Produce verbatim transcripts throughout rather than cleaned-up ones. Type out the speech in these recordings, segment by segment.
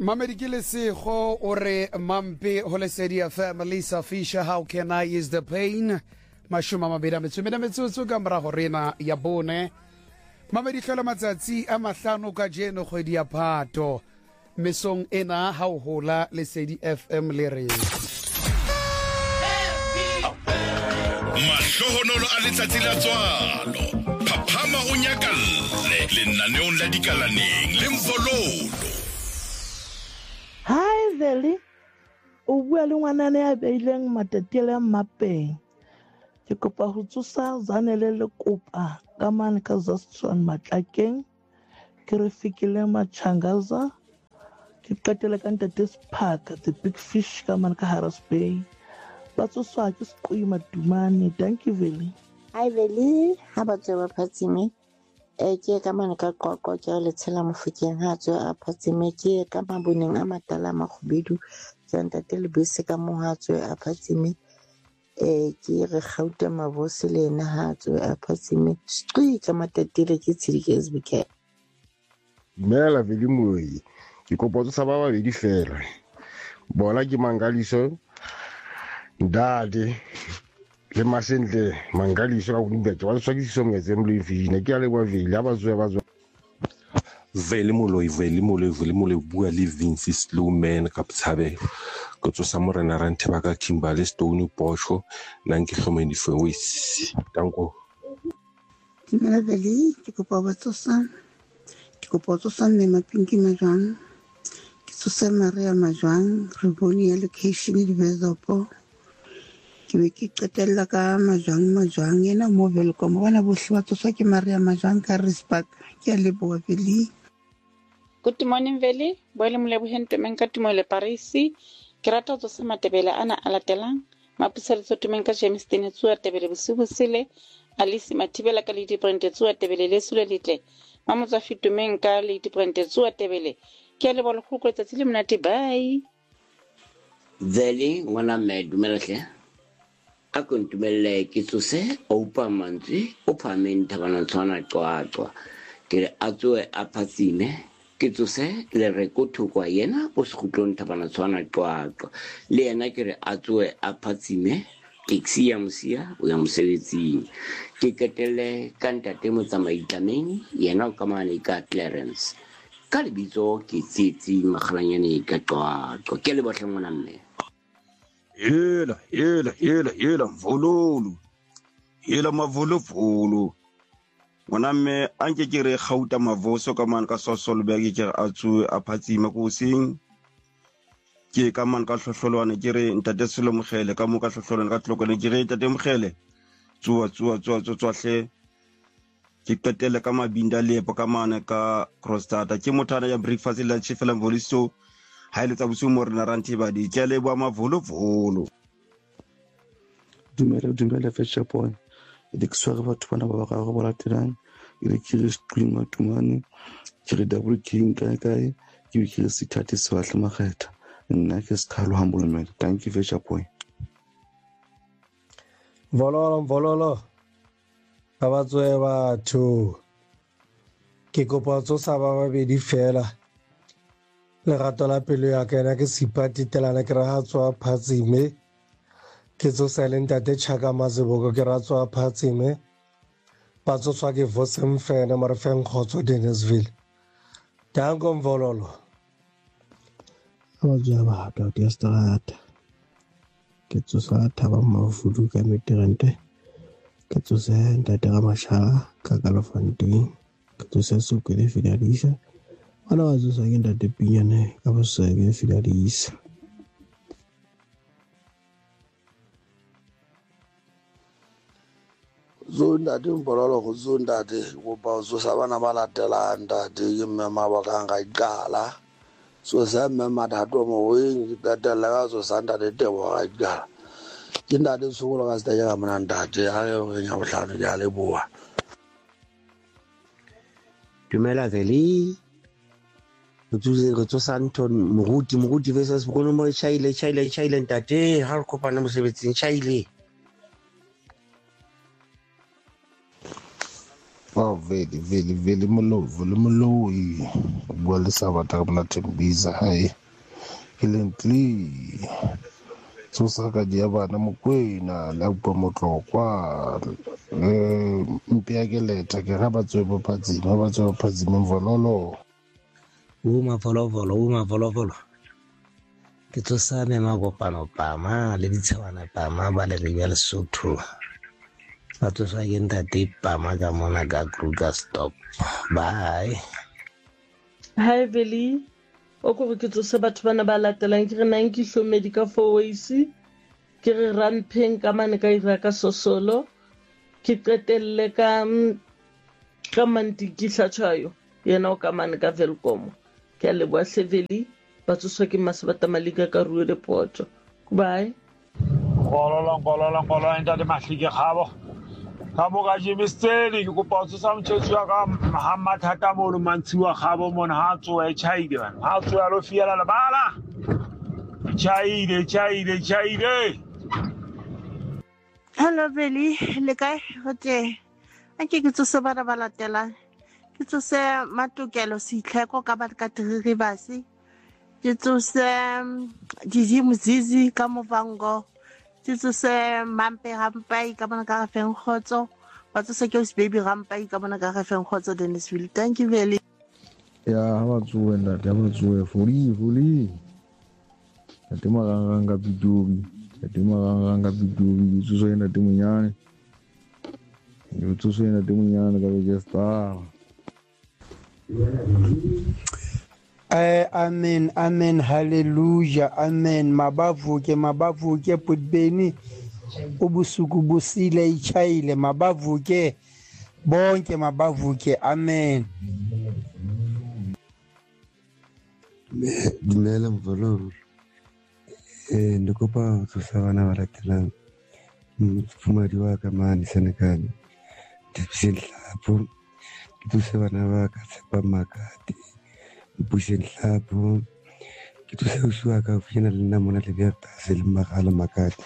Mamedi ke lesego o re mampe ho Lesedi F M. Lisa Fisher, how can I ease the pain? Mashuma mabedi a metso mena metsotso ka morago rena ya bone. Mamedi tlhola matsatsi a mahlano ka jeno kgwedi ya Phato. Mesong ena ha o hola Lesedi F M le re. Mahlohonolo a letsatsi la tswalo. Phaphama o nyakalle lenaneong la dikalaneng le mfololo. Hi Veli, o bua le ngwanane ya beileng matetele a mmapeng. Ke kopa ho tsosa Zanele le kopa ka mane ka Zastron Matlakeng. Ke re fikile Machangaza. Ke qetele ka Ntate Spark, the big fish ka mane ka Harris Bay. Ba tsoswa ke Sequi Matumane. Thank you Veli. Hi Veli, ha ba tswa phatsime. E ke ka mane ka qoqo ke le tshela Mofokeng ha tswa a phatsime ke ka maboneng a matala a makgubedu tsa Ntate le bese ka mo ha tswa a phatsime. E ke re Gauta Mabose le ena ha tswa a phatsime. Stri ka matatile ke tshedi ke S B K. Mela Veli moyi. Ke kopa tsa ba babedi fela. Bona ke Mangaliso Ndade le Masentle Mangaliso ka Kunibete wa tswa ke sisong etse mlo ifine ke ale bwa Veli abazwe abazwe Veli moloi Veli moloi Veli moloi bua le Vince Slowman ka Ptshabe go tsosa morena ranthe ba ka Kimberley Stone Posho nang ke hlomeng di fwes tanko Kimela Veli ke kopa ba tsosa ke kopa tsosa mme mapinki majwang ke tsosa Maria majwang re bone ya location di bezopo ke be ke qetella ka majwang majwang ena mo welcome bona bohle ba tsoswa ke Maria majwang ka Rispark ke a leboha Veli. Good morning Veli, boele moleboheng temeng ka tumo le Parisi. Ke rata tso sa Matebele ana a latelang. Mapuseletso temeng ka James Tinetsuwa Tebele bosibu sile. Alice Mathibela ka Lady Brenda Tsuwa Tebele le sule litle. Mamotsa fitumeng ka Lady Brenda Tsuwa Tebele. Ke a leboha le khukwe tsatsi le monate bye. Veli ngwana me dumelahle. A kontumelle ke tsose o upa mantswe o phameng thabana tswana qwaqwa ke re a tsoe a phatsime ke tsose le re ko thokwa yena o se gutlong thabana tswana qwaqwa le yena ke re a tsoe a phatsime taxi ya mosia o ya mosebetsing ke ketelle ka Ntate Motsamaitameng yena o ka mane ka Clarence ka lebitso ke tsetsi magalanyane ka qwaqwa ke le bohle ngwana mme. Yela, yela, yela, yela, mvololo. Yela mavolofolo. Ngwana mme anke ke re Gauta Mavoso ka man ka Sosolberg ke a tsu a phatsima ko seng. Ke ka man ka hlohlolwane ke re Ntate Selo Mogele ka mo ka hlohlolwane ka tlokone ke re Ntate Mogele. Tsua tsua tsua tsua hle. Ke qetele ka Mabinda lepo ka mane ka Crosstata ke mothana ya breakfast la chefela Mvoliso. Haile tsa busu mo rena ranthi ba di ke le bua mavolo volo dumela dumela Fisher boy di kswara batho bana ba ga go bolatelang ile ke re Scream Matumane ke re Double King kae kae ke ke re Sithathe Swahle Makgetha nna ke Sikhalo Hambulumela. Thank you Fisher boy. Vololo vololo abatswe batho ke kopa tsosa ba babedi fela lerato la pelo ya ka ena ke Sipati telana ke ra tswa phatsime ke tsosa le Ntate Chaka Mazeboko ke ra tswa phatsime ba tsotswa ke Vosem Fene mare feng khotso Dennisville danko mvololo abazwa ba hata di strata ke tsosa Thaba Mafudu ka Midrand ke tsosa Ntate Ramashala ka Kalafontein ke tsosa Sukele Fidelisa ana wazo sake Ntate Pinyane ka boseke Fidelisa. Zonda di mbololo go zonda di go ba zo sa bana ba latela Ntate ke mmema ba ka nga iqala so sa mmema thato mo we tatela ga zo sa Ntate Tebo ga iqala ke Ntate Sukolo ka sta ya mona Ntate ha yo nya bohlano ya le bua. Dumela Veli Re tsosa Anton Moruti Moruti versus Bokono mo Chaile Chaile Chaile Ntate ha re kopana mosebetsing Chaile. Oh vele vele vele moloi vele moloi bua le Sabata ka mona Thembiza hae ke lentli tsosa ka dia bana Mokwena la bua Motlokwa eh mpia ke leta ke ga batswe ba phatsima batswe ba phatsima Mvololo uma volovolo uma volovolo ke tsosa me makopano pama le ditshwana pama ba le re ya Lesotho ba tsosa ke ntate pama ka mona ka Kruger stop. Bye. Hi Veli o go ke tsosa batho bana ba latelang ke re nang ke hlomedi ka fourways ke re rampeng ka mane ka ira ka Sosolo ke qetelle ka ka Mantiki Hlatshayo yena o ka mane ka Velkom ke a leboa Veli ba tsosa ke Masebata Malika ka Rue de Poto. Bye. Ngololo ngololo ngololo ntate Mahlike khabo khabo ka Jimmy Steli ke kopa tsosa mthetso ya ka Mathata molo mantsiwa khabo mona ha tsoa e chaide bana ha tsoa lo fiela la bala chaide chaide chaide. Hello Veli le kae hote a ke ke tsosa bana ba latelang ke tsose Matokelo Sitlheko ka ba ka Three Rivers ke tsose Didi Mzizi ka Movango ke tsose Mampe Rampai ka bona ka Gafeng Khotso ba tsose ke baby Rampai ka bona ka Gafeng Khotso Dennisville. Thank you Veli. Ya ha tsuwe nda ya tsuwe fuli fuli ate maranga biduri ate maranga biduri tsuso ena temunyane yo tsuso ena temunyane ka be sta. Eh, amen, amen, hallelujah, amen. Mabavuke, mabavuke, putbeni, ubusuku busile ichayile, mabavuke, bonke mabavuke, amen. Dumela Mvololo. Eh, ndikopa tsosa bana ba latelang mfumadi wa ka mane Senegal. Dihlapo ke tsosa bana ba ka Tshepa Makati. Bushen Hlapo ke tsosa uswa ka fina le nna mona le berta se le magala Makati.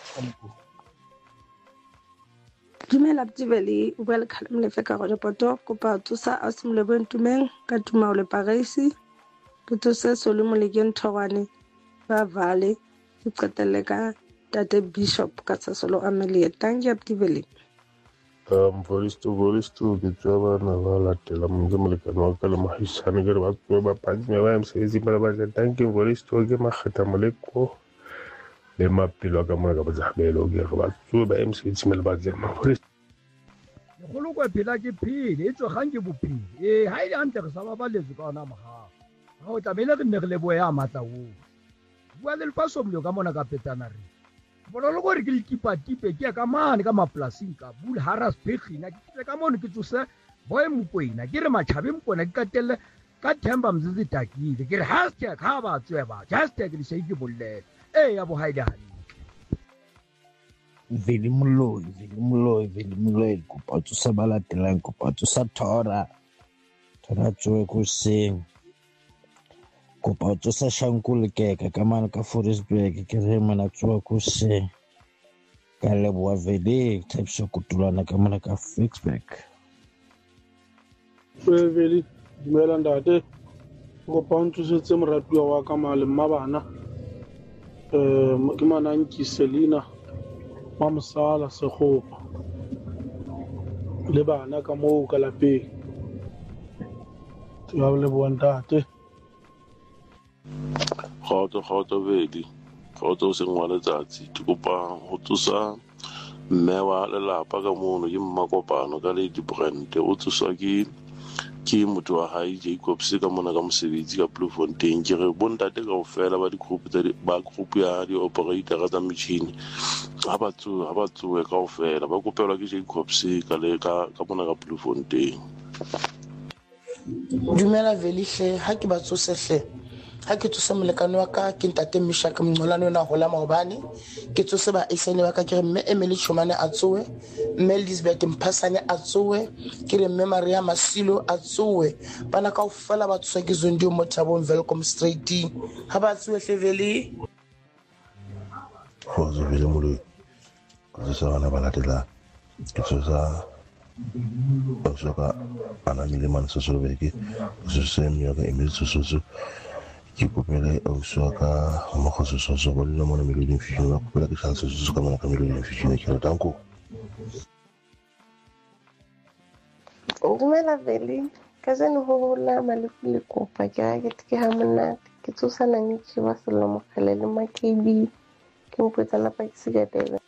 Dumela Veli o bua le Khalem le feka go poto kopa tsosa a simole bontumeng ka tuma o le Parisi ke tsosa solo mo le gen Thogwane ba vale ke qetelle ka Tate Bishop ka solo Amelia. Thank you Veli. um volisto volisto ke tswa bana ba latela mo ke molekane wa ka le mohaisane ke re ba tswa ba phatsime ba mosebetsi ba ba thank you volisto ke Makgetha Moleko le mapelo ka mona ka botshabelo ke re ba tswa ba mosebetsi le ba tsema volisto golo kwa phela ke phele e tswa gang ke bophele eh ha ile hantle re sa ba baletse ka ona maga ga o tlamele re nne re le boya matla o bua le paso mlo ka mona ka petana re bona lo gore ke le tipa-tipe ke ka mane ka maplasing ka Bull Harrisburg-na ke ka mone ke tsose boy Mokwena ke re Matjhabe Mokwena ke katelle ka Themba Mzizi Takile ke re hashtag ha ba tsweba hashtag le se ke bolle eh ya bo haide hantle Veli moloi Veli moloi Veli moloi kopa tsosa ba latelang kopa tsosa Thora Thora tswe go seng kopa tsosa Shanku Lekeka ka mane ka Forestburg ke re mona tswa go seng ka leboa Veli Thabiso Kutulwana ka mona ka Fixback. Veli dumela ntate go pa ntsutse moratuwa wa ka male mabana eh ke mananki Selina Mamsala Sekgopa le bana ka moo ka lapeng ya le bontate Kgotso kgotso Veli kgotso se ngwa letsatsi ke kopa ho tsosa mme wa lelapa ka mono ke Mmakopano ka Lady Brand o tsoswa ke ke motho wa hae Jacobs ka mona ka mosebetsi ka Bloemfontein ke re bontate kaofela ba di group tsa ba group ya di operator tsa metšhini ha ba tso ha ba tsoe kaofela ba kopelwa ke Jacobs ka le ka ka mona ka Bloemfontein. Dumela Veli hle ha ke ba tsosehle ha ke tsosa molekane wa ka ke ntate Mishaka Mngolane yona hola maobane ke tsose ba isane wa ka ke re mme Emily Chomane a tsoe mme Elizabeth Mpasane a tsoe ke re mme Maria Masilo a tsoe bana ka ofela ba tsosa ke Zondi mo Thabong Welcome Straight ha ba tsoe hle Veli Kgotso Veli moloi ka tsosa bana ba latela ke tsosa ausi wa ka Anamile Mane Sosolobeke Susem ya ka Emile Sososo ke kopele ausi wa ka Mmakgoso Soso go le mona Meloding Fishing wa kopela ke chance Soso ka mona ka Meloding Fishing ke rata nko Dumela Veli ka zeno ho hola malefu le kopa ke ga ke ke ha monate ke tsosa nang ke ba selo mogale le makebi ke mpotsa la pa ke se gatela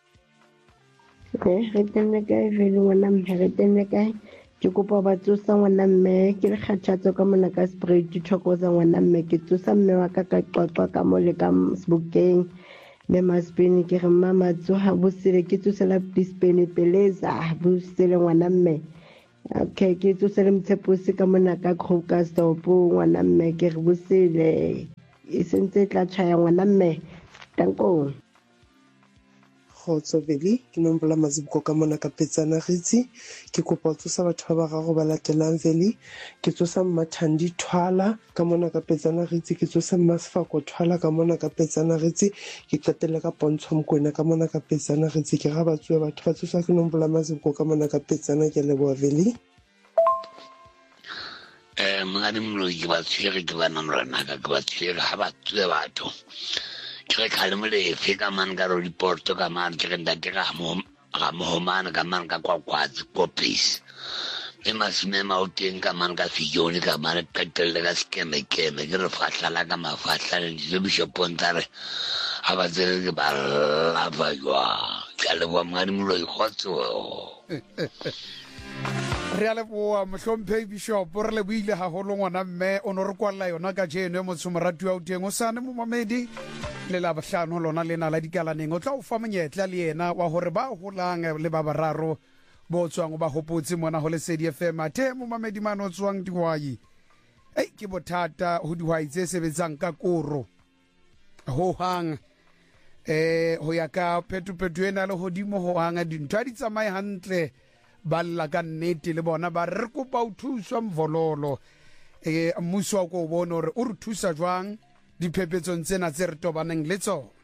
eh re tenne kae Veli ngwana mme re tenne kae ke kopa ba tsosa ngwana mme ke le kgathatso ka mona ka spray di thokoza ngwana mme ke tsosa mme wa ka ka qoqwa ka mo le ka Sebokeng le Maspeni ke re mama tsoha bosele ke tsosela Dispeni peleza bosele ngwana mme okay ke tsosele Mtsheposi ka mona ka Krugersdorp ngwana mme ke re bosele e sentse tla tshaya ngwana mme tanko Khotso Veli ke nombola Mazibuko ka mona ka Petsana Ritsi ke kopa tsosa batho ba gago ba latelang Veli ke tsosa Mathandi Thwala ka mona ka Petsana Ritsi ke tsosa Masfako Thwala ka mona ka Petsana Ritsi ke qetela ka Pontsho Mokwena ka mona ka Petsana Ritsi ke ga ba tswe batho ba tsosa ke nombola Mazibuko ka mona ka Petsana ke leboa Veli eh mngadi mlo ke ba tshwere ke bana mrana ka ke ba tshwere ha ba tswe batho ke khale mole fe ka man ka report ka man ke nda ke ga mo ga mo man ka man ka kwa kwa ko please e mas me ma o teng ka man ka fiyone ka man ka telle ka skeme ke me ke re fatla la ka mafatla le di bisho pontare ha ba tsere ke ba la ba ywa ka le wa mngadi mlo i khotso re a leboa mohlomphei bishop re le buile haholo ngwana mme o no re kwalla yona ka jeno mo tsomoratu wa uteng o sane mo mamedi le la bahlano lona lena la dikalaneng o tla o fa monyetla le yena wa hore ba holang le ba bararo bo tswang ba hopotse mona ho le C D F M athe mo mamedi mano tswang dihwai ei ke bothata ho dihwai tse sebetsang ka koro ho hang eh ho ya ka petu petu ena le hodimo ho hanga dintwa di tsamaye hantle ba lla ka nnete le bona ba re kopa o thuswa Mvololo eh mmuso wa go bona hore o re thusa jwang diphepetsong tsena tse re tobaneng le tsona